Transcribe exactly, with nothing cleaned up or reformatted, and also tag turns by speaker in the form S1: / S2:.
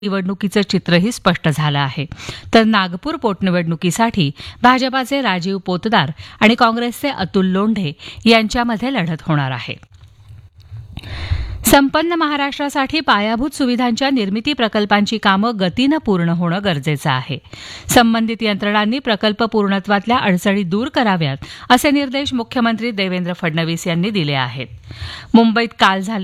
S1: निवडणुकीचं चित्रही स्पष्ट झालं आहे. तर नागपूर पोटनिवडणुकीसाठी भाजपाचे राजीव पोतदार आणि काँग्रेसचे अतुल लोंढे यांच्यामध्ये लढत होणार आहे. संपन्न महाराष्ट्रासाठी पायाभूत सुविधांच्या निर्मिती प्रकल्पांची कामं गतीनं पूर्ण होणं गरजेचं आहे. संबंधित यंत्रणांनी प्रकल्प पूर्णत्वातल्या अडचणी दूर कराव्यात असे निर्देश मुख्यमंत्री देवेंद्र फडणवीस यांनी दिले आहेत. मुंबईत काल झाले